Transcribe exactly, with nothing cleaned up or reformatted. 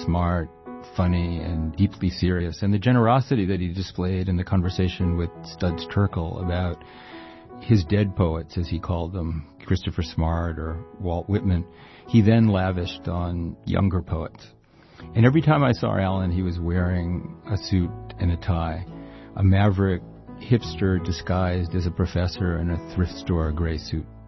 smart, funny, and deeply serious. And the generosity that he displayed in the conversation with Studs Terkel about his dead poets, as he called them, Christopher Smart or Walt Whitman, he then lavished on younger poets. And every time I saw Alan, he was wearing a suit and a tie, a maverick hipster disguised as a professor in a thrift store gray suit.